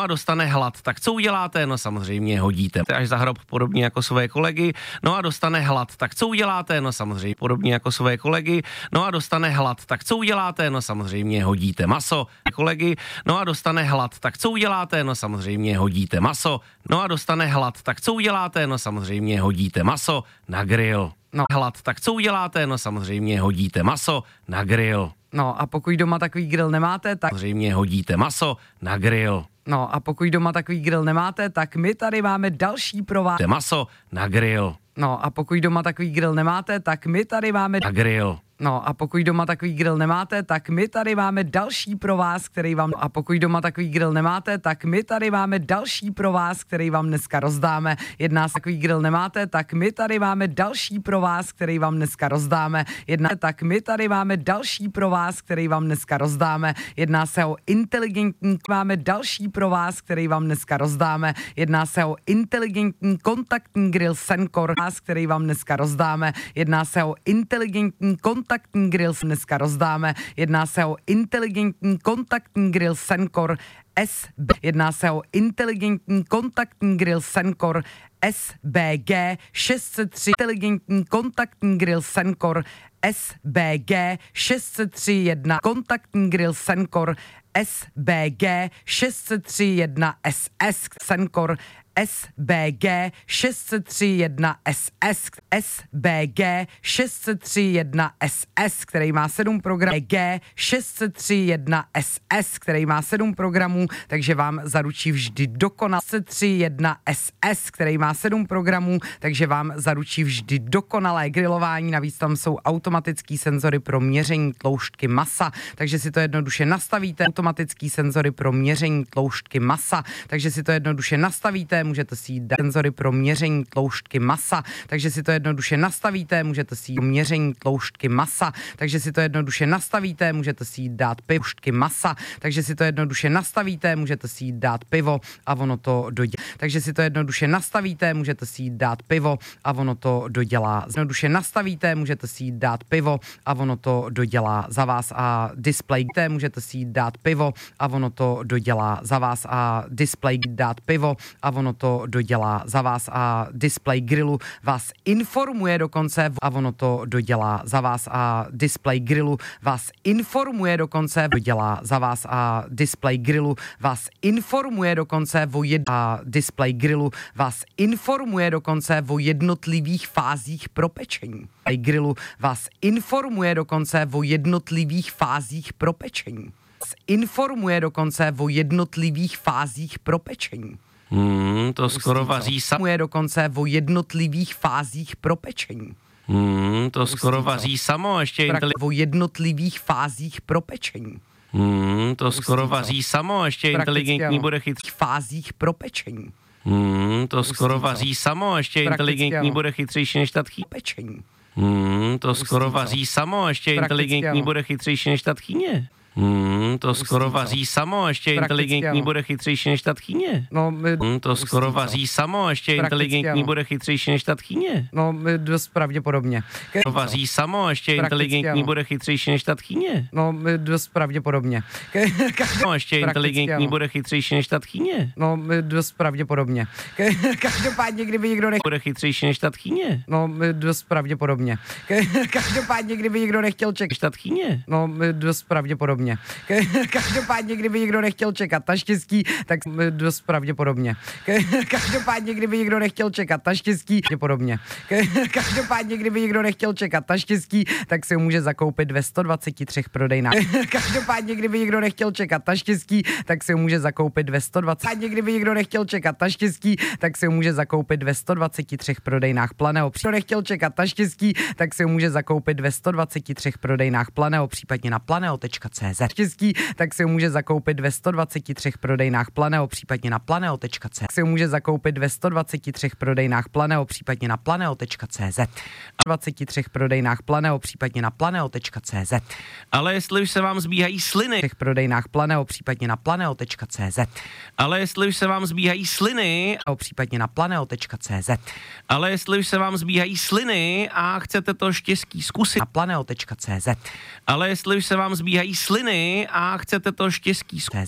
no a dostane hlad. Tak co uděláte? No samozřejmě hodíte až za hrob, podobně jako své kolegy, no a dostane hlad. Tak co uděláte? No samozřejmě podobně jako své kolegy, no a dostane hlad. Tak co uděláte? No samozřejmě hodíte maso kolegy, no a dostane hlad. Tak co uděláte? No samozřejmě hodíte maso, no a dostane hlad. Tak co uděláte? No samozřejmě hodíte maso na grill. No hlad, tak co uděláte? No samozřejmě hodíte maso na grill. No a pokud doma takový grill nemáte, tak samozřejmě hodíte maso na grill. No a pokud doma takový grill nemáte, tak my tady máme další pro vás. Maso na grill. No a pokud doma takový grill nemáte, tak my tady máme na grill. No a pokud doma takový grill nemáte, tak my tady máme další pro vás, který vám... A pokud doma takový grill nemáte, tak my tady máme další pro vás, který vám dneska rozdáme. Jedná se takový grill nemáte, tak my tady máme další pro vás, který vám dneska rozdáme. Tak my tady máme další pro vás, který vám dneska rozdáme. Jedná se o inteligentní... Máme další pro vás, který vám dneska rozdáme. Jedná se o inteligentní kontaktní grill Sencor, který vám dneska rozdáme. Jedná se o inteligentní kontaktní grill dneska rozdáme. Jedná se o inteligentní kontaktní grill Sencor SB. Jedná se o inteligentní kontaktní grill Sencor SBG 603. Inteligentní kontaktní grill Sencor SBG 631. Kontaktní grill Sencor SBG 631 SS Sencor SBG 631 SS SBG 631 SS, který má 7 programů. G 631 SS, který má 7 programů, takže vám zaručí vždy dokonalé 631 SS, který má 7 programů, takže vám zaručí vždy dokonalé grilování. Navíc tam jsou automatický senzory pro měření tloušťky masa, takže si to jednoduše nastavíte. Automatický senzory pro měření tloušťky masa, takže si to jednoduše nastavíte. Můžete si dát senzory pro měření tloušťky masa, takže si to jednoduše nastavíte, můžete si měření tloušťky masa, takže si to jednoduše nastavíte, můžete si dát tloušťky masa, takže si to jednoduše nastavíte, můžete si dát pivo a ono to dodělá. Takže si to jednoduše nastavíte, můžete si dát pivo a ono to dodělá. Jednoduše nastavíte, můžete si dát pivo a ono to dodělá za vás a display, můžete si dát pivo a ono to dodělá za vás a display dát pivo a ono to dodělá za vás a display grillu vás informuje dokonce a ono to dodělá za vás a display grillu vás informuje dokonce dodělá za vás a display grillu vás informuje dokonce a display grillu vás informuje dokonce o jednotlivých fázích propečení. Grillu vás informuje dokonce o jednotlivých fázích propečení. Informuje dokonce o jednotlivých fázích propečení. To skoro vaří samo. Je dokonce o jednotlivých fázích propečení. To skoro vaří samo, ještě o jednotlivých fázích propečení. To skoro vaří samo, ještě inteligentní bude chytrý. Fázích propečení. To skoro vaří samo, ještě inteligentní bude chytřejší než ta tchýně. To skoro vaří samo, ještě inteligentní bude chytřejší než ta tchýně. To skoro vaří samo, ještě inteligentní bude chytřejší než ta tchýně. To skoro vaří samo, ještě inteligentní bude chytřejší než ta tchýně. No, dost pravděpodobně. Vaří samo, ještě inteligentní bude chytřejší než ta tchýně. No, dost pravděpodobně. Ještě inteligentní bude chytřejší než ta tchýně. No, dost pravděpodobně. Každopádně, kdyby někdo bude chytřejší než ta tchýně. No, dost pravděpodobně. Každopádně, kdyby někdo nechtěl čekat. Ta tchýně. No, dost pravděpodobně. Každopádně, kdyby někdo nechtěl čekat naštěstí, tak dost pravděpodobně. Každopádně, kdyby někdo nechtěl čekat naštěstí, pravděpodobně. Každopádně, kdyby někdo nechtěl čekat naštěstí, tak si ho může zakoupit ve 123 prodejnách. Každopádně, kdyby někdo nechtěl čekat naštěstí, tak si ho může zakoupit ve 120. Kdyby někdo nechtěl čekat naštěstí, tak si ho může zakoupit ve 123 prodejnách Planého. Kdo nechtěl čekat naštěstí, tak si ho může zakoupit ve 123 prodejnách Planého, případně na planeo.cz. Štěstí, tak si ho může zakoupit ve 123 prodejnách Planého, případně na planeo.cz. Si ho může zakoupit ve 123 prodejnách Planého, případně na planeo.cz. 23 prodejnách Planého, případně na planeo.cz. Ale jestli už se vám zbíhají sliny, v prodejnách Planého, případně na planeo.cz. Ale jestli už se vám zbíhají sliny, případně na planeo.cz. Ale jestli už se vám zbíhají sliny a chcete to štěstí zkusit na planeo.cz. Ale jestli už se vám zbíhají sliny a chcete to štěstí zkusit